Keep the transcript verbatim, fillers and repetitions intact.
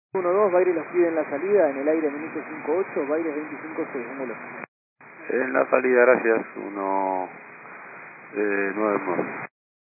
uno dos, Baires los pide en la salida, en el aire minuto cinco ocho, Baires veinticinco seis, dámelo. En la salida, gracias, uno nueve.